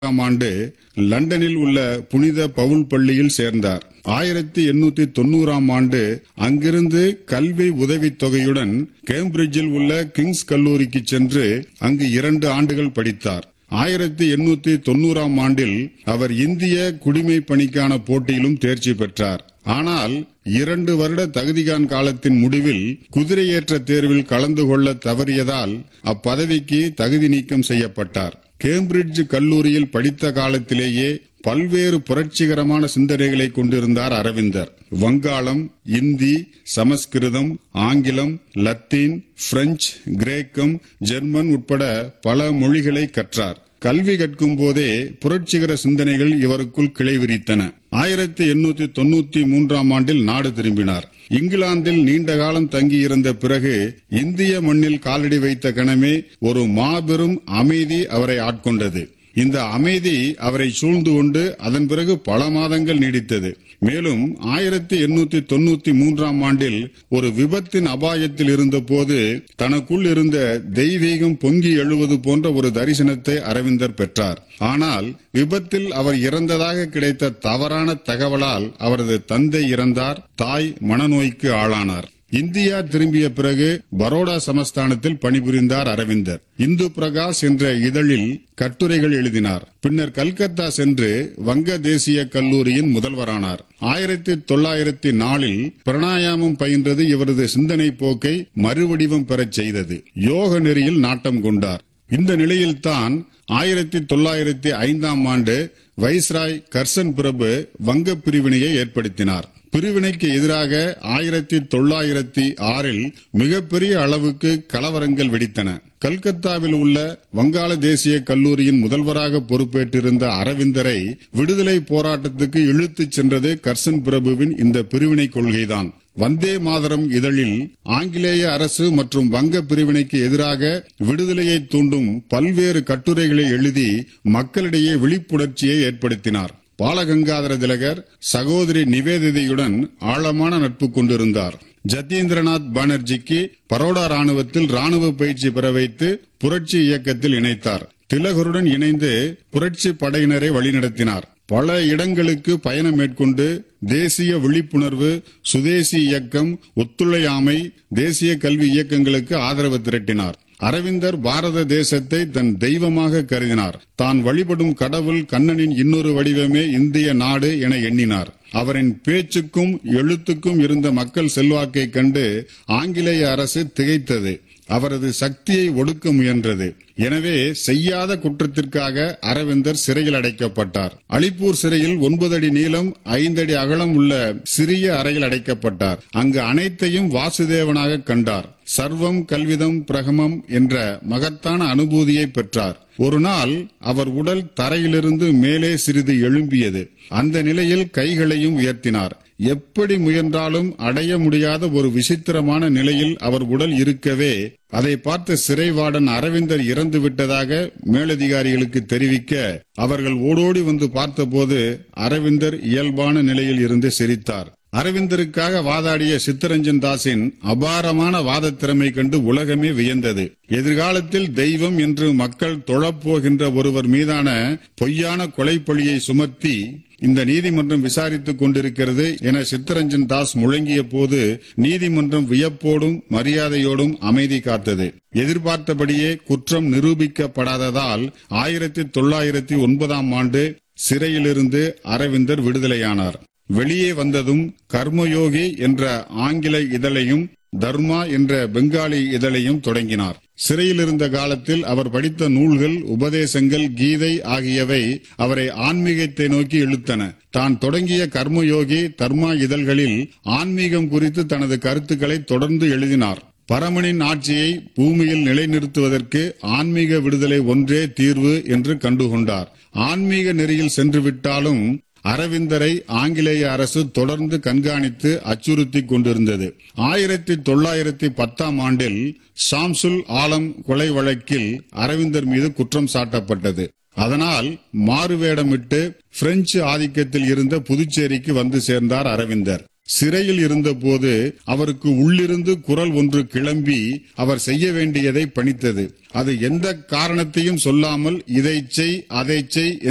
ஆண்டு லண்டனில் உள்ள புனித பவுல் பள்ளியில் சேர்ந்தார். 1890 ஆண்டு அங்கிருந்து கல்வி உதவித் தொகையுடன் கேம்பிரிட்ஜில் உள்ள கிங்ஸ் கல்லூரிக்கு சென்று அங்கு 2 ஆண்டுகள் படித்தார். 1890 ஆண்டில் அவர் இந்திய குடிமை பணிக்கான போட்டியிலும் தேர்ச்சி பெற்றார். ஆனால் 2 வருட தகுதிகான் காலத்தின் முடிவில் குதிரையேற்ற தேர்வில் கலந்து கொள்ள தவறியதால் அப்பதவிக்கு தகுதி நீக்கம் செய்யப்பட்டார். கேம்பிரிட்ஜ் கல்லூரியில் படித்த காலத்திலேயே பல்வேறு புரட்சிகரமான சிந்தனைகளை கொண்டிருந்தார் அரவிந்தர். வங்காளம், இந்தி, சமஸ்கிருதம், ஆங்கிலம், லத்தீன், பிரெஞ்சு, கிரேக்கம், ஜெர்மன் உட்பட பல மொழிகளை கற்றார். கல்வி கற்கும் போதே புரட்சிகர சிந்தனைகள் இவருக்குள் கிளைவிரித்தன. 1893 ஆண்டில் நாடு திரும்பினார். இங்கிலாந்தில் நீண்ட காலம் தங்கியிருந்த பிறகு இந்திய மண்ணில் காலடி வைத்த கணமே ஒரு மாபெரும் அமைதி அவரை ஆட்கொண்டது. இந்த அமைதி அவரை சூழ்ந்து கொண்டு அதன் பிறகு பல மாதங்கள் நீடித்தது. மேலும் 1893 ஆண்டில் ஒரு விபத்தின் அபாயத்தில் இருந்த போது தனக்குள் இருந்த தெய்வீகம் பொங்கி எழுவது போன்ற ஒரு தரிசனத்தை அரவிந்தர் பெற்றார். ஆனால் விபத்தில் அவர் இறந்ததாக கிடைத்த தவறான தகவலால் அவரது தந்தை இறந்தார், தாய் மனநோய்க்கு ஆளானார். இந்தியா திரும்பிய பிறகு பரோடா சமஸ்தானத்தில் பணிபுரிந்தார் அரவிந்தர். இந்து பிரகாஷ் என்ற இதழில் கட்டுரைகள் எழுதினார். பின்னர் கல்கத்தா சென்று வங்க தேசிய கல்லூரியின் முதல்வரானார். 1904 பிராணாயாமம் பயின்றது இவரது சிந்தனை போக்கை மறுவடிவம் பெறச் செய்தது. யோக நெறியில் நாட்டம் கொண்டார். இந்த நிலையில்தான் 1905 ஆண்டு வைஸ்ராய் கர்சன் பிரபு வங்க பிரிவினையை ஏற்படுத்தினார். பிரிவினைக்கு எதிராக 1906 மிகப்பெரிய அளவுக்கு கலவரங்கள் வெடித்தன. கல்கத்தாவில் உள்ள வங்காள தேசிய கல்லூரியின் முதல்வராக பொறுப்பேற்றிருந்த அரவிந்தரை விடுதலை போராட்டத்துக்கு இழுத்துச் சென்றது கர்சன் பிரபுவின் இந்த பிரிவினை கொள்கைதான். வந்தே மாதரம் இதழில் ஆங்கிலேய அரசு மற்றும் வங்க பிரிவினைக்கு எதிராக விடுதலையை தூண்டும் பல்வேறு கட்டுரைகளை எழுதி மக்களிடையே விழிப்புணர்ச்சியை ஏற்படுத்தினார். பாலகங்காதர திலகர் சகோதரி நிவேதிதையுடன் ஆழமான நட்பு கொண்டிருந்தார். ஜத்தீந்திரநாத் பானர்ஜிக்கு பரோடா ராணுவத்தில் ராணுவ பயிற்சி பெற வைத்து புரட்சி இயக்கத்தில் இணைத்தார். திலகருடன் இணைந்து புரட்சி படையினரை வழிநடத்தினார். பல இடங்களுக்கு பயணம் மேற்கொண்டு தேசிய விழிப்புணர்வு, சுதேசி இயக்கம், ஒத்துழையாமை, தேசிய கல்வி இயக்கங்களுக்கு ஆதரவு திரட்டினார். அரவிந்தர் பாரத தேசத்தை தன் தெய்வமாக கருதினார். தான் வழிபடும் கடவுள் கண்ணனின் இன்னொரு வடிவமே இந்திய நாடு என எண்ணினார். அவரின் பேச்சுக்கும் எழுத்துக்கும் இருந்த மக்கள் செல்வாக்கை கண்டு ஆங்கிலேய அரசு திகைத்தது. அவரது சக்தியை ஒடுக்க முயன்றது. எனவே செய்யாத குற்றத்திற்காக அரவிந்தர் சிறையில் அடைக்கப்பட்டார். அலிப்பூர் சிறையில் 9 அடி நீளம் 5 அடி அகலம் உள்ள சிறிய அறையில் அடைக்கப்பட்டார். அங்கு அனைத்தையும் வாசுதேவனாக கண்டார். சர்வம் கல்விதம் பிரகமம் என்ற மகத்தான அனுபூதியை பெற்றார். ஒரு நாள் அவர் உடல் தரையிலிருந்து மேலே சிறிது எழும்பியது. அந்த நிலையில் கைகளையும் உயர்த்தினார். எப்படி முயன்றாலும் அடைய முடியாத ஒரு விசித்திரமான நிலையில் அவர் உடல் இருக்கவே அதை பார்த்த சிறைவார்டன் அரவிந்தர் இறந்து விட்டதாக மேலதிகாரிகளுக்கு தெரிவிக்க அவர்கள் ஓடோடி வந்து பார்த்தபோது அரவிந்தர் இயல்பான நிலையில் இருந்து சிரித்தார். அரவிந்தருக்காக வாதாடிய சித்தரஞ்சன் தாஸின் அபாரமான வாத திறமை கண்டு உலகமே வியந்தது. எதிர்காலத்தில் தெய்வம் என்று மக்கள் தொழப்போகின்ற ஒருவர் மீதான பொய்யான கொலைப்பழியை சுமத்தி இந்த நீதிமன்றம் விசாரித்துக் கொண்டிருக்கிறது என சித்தரஞ்சன் தாஸ் முழங்கிய போது நீதிமன்றம் வியப்போடும் மரியாதையோடும் அமைதி காத்தது. எதிர்பார்த்தபடியே குற்றம் நிரூபிக்கப்படாததால் 1909 ஆண்டு சிறையிலிருந்து அரவிந்தர் விடுதலையானார். வெளியே வந்ததும் கர்மயோகி என்ற ஆங்கில இதழையும் தர்மா என்ற பெங்காலி இதழையும் தொடங்கினார். சிறையில் இருந்த காலத்தில் அவர் படித்த நூல்கள், உபதேசங்கள், கீதை ஆகியவை அவரை ஆன்மீகத்தை நோக்கி இழுத்தன. தான் தொடங்கிய கர்மயோகி, தர்மா இதழ்களில் ஆன்மீகம் குறித்து தனது கருத்துக்களை தொடர்ந்து எழுதினார். பரமனின் ஆட்சியை பூமியில் நிலைநிறுத்துவதற்கு ஆன்மீக விடுதலை ஒன்றே தீர்வு என்று கண்டுகொண்டார். ஆன்மீக நெறியில் சென்று விட்டாலும் அரவிந்தரை ஆங்கிலேய அரசு தொடர்ந்து கண்காணித்து அச்சுறுத்தி கொண்டிருந்தது. 1910 ஆண்டில் ஷாம்சுல் ஆலம் கொலை வழக்கில் அரவிந்தர் மீது குற்றம் சாட்டப்பட்டது. அதனால் மாறுவேடமிட்டு பிரெஞ்சு ஆதிக்கத்தில் இருந்த புதுச்சேரிக்கு வந்து சேர்ந்தார் அரவிந்தர். சிறையில் இருந்தபோது அவருக்கு உள்ளிருந்து குரல் ஒன்று கிளம்பி அவர் செய்ய வேண்டியதை பணித்தது. அது எந்த காரணத்தையும் சொல்லாமல் இதை செய் அதை செய்